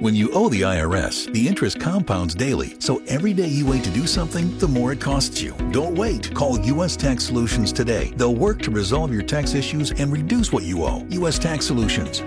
When you owe the IRS, the interest compounds daily, so every day you wait to do something, the more it costs you. Don't wait. Call U.S. Tax Solutions today. They'll work to resolve your tax issues and reduce what you owe. U.S. Tax Solutions,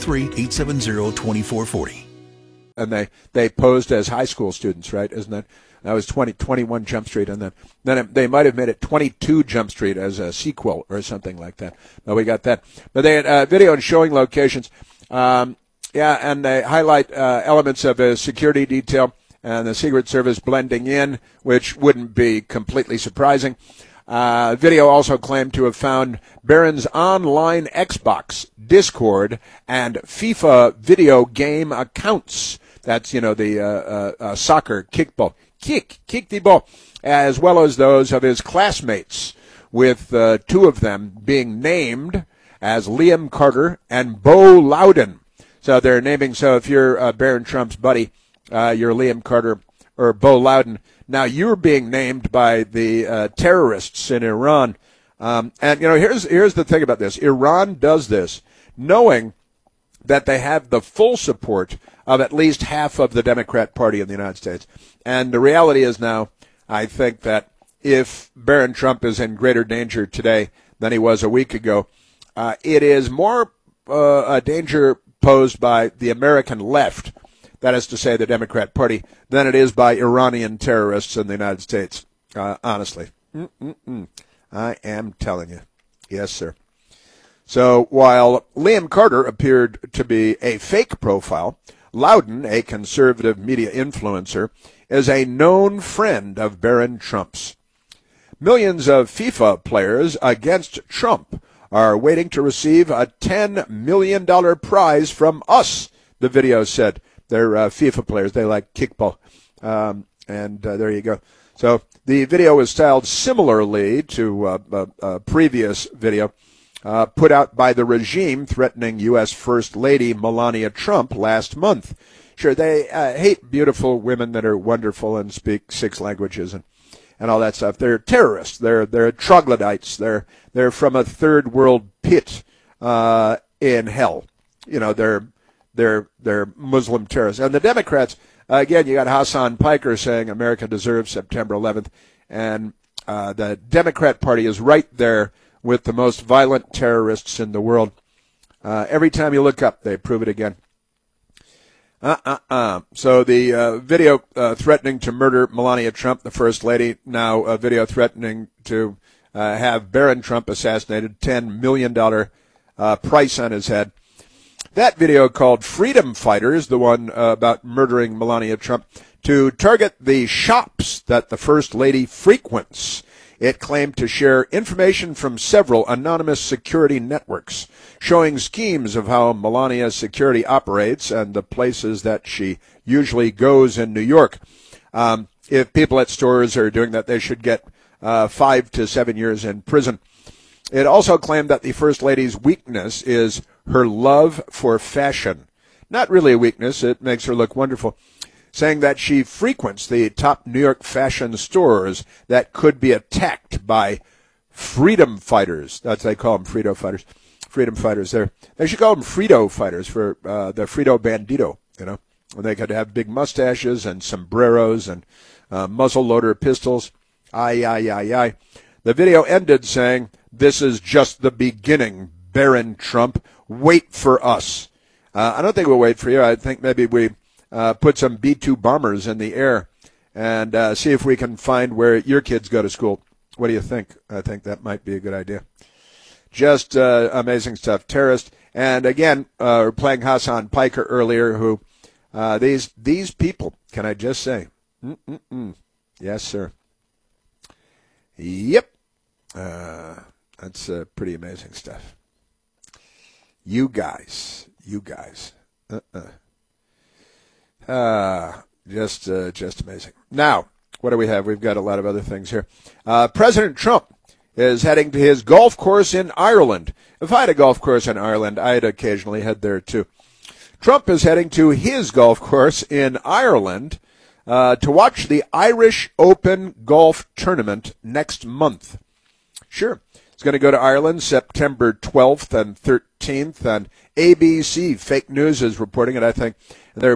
423-870-2440. And they posed as high school students, right? Isn't that? That was 21 Jump Street, and then they might have made it 22 Jump Street as a sequel or something like that. No, we got that. But they had video and showing locations. Yeah, and they highlight elements of a security detail and the Secret Service blending in, which wouldn't be completely surprising. Video also claimed to have found Barron's online Xbox, Discord, and FIFA video game accounts. That's, the soccer kickball. Kick the ball, as well as those of his classmates, with two of them being named as Liam Carter and Bo Loudon. So they're naming, so if you're Barron Trump's buddy, you're Liam Carter or Bo Loudon. Now you're being named by the terrorists in Iran. And, here's the thing about this. Iran does this knowing that they have the full support of at least half of the Democrat Party in the United States. And the reality is now, I think that if Barron Trump is in greater danger today than he was a week ago, it is more a danger posed by the American left, that is to say the Democrat Party, than it is by Iranian terrorists in the United States, honestly. I am telling you. Yes, sir. So while Liam Carter appeared to be a fake profile, Loudon, a conservative media influencer, is a known friend of Barron Trump's. Millions of FIFA players against Trump are waiting to receive a $10 million prize from us, the video said. They're FIFA players. They like kickball. And there you go. So the video was styled similarly to a previous video put out by the regime threatening U.S. First Lady Melania Trump last month. Sure, they hate beautiful women that are wonderful and speak 6 languages and all that stuff. They're terrorists. They're troglodytes. They're from a third world pit in hell. They're Muslim terrorists. And the Democrats, again, you got Hassan Piker saying America deserves September 11th, and the Democrat Party is right there with the most violent terrorists in the world. Every time you look up, they prove it again. So the video threatening to murder Melania Trump, the First Lady, now a video threatening to have Barron Trump assassinated, $10 million price on his head. That video called Freedom Fighters, the one about murdering Melania Trump, to target the shops that the First Lady frequents. It claimed to share information from several anonymous security networks, showing schemes of how Melania's security operates and the places that she usually goes in New York. If people at stores are doing that, they should get 5 to 7 years in prison. It also claimed that the First Lady's weakness is her love for fashion. Not really a weakness, it makes her look wonderful. Saying that she frequents the top New York fashion stores that could be attacked by freedom fighters. That's what they call them, Freedom fighters. Freedom fighters there. They should call them Frito fighters for the Frito Bandito, And they could have big mustaches and sombreros and muzzle-loader pistols. Aye. The video ended saying, "This is just the beginning, Barron Trump. Wait for us." I don't think we'll wait for you. I think maybe we put some B-2 bombers in the air and see if we can find where your kids go to school. What do you think? I think that might be a good idea. Just amazing stuff. Terrorist. And again, we're playing Hassan Piker earlier, who these people, can I just say? Yes, sir. Yep. That's pretty amazing stuff. You guys. Just amazing. Now, what do we have? We've got a lot of other things here. President Trump is heading to his golf course in Ireland. If I had a golf course in Ireland, I'd occasionally head there too. Trump is heading to his golf course in Ireland to watch the Irish Open Golf Tournament next month. Sure. He's going to go to Ireland September 12th and 13th, and ABC Fake News is reporting it, I think. They're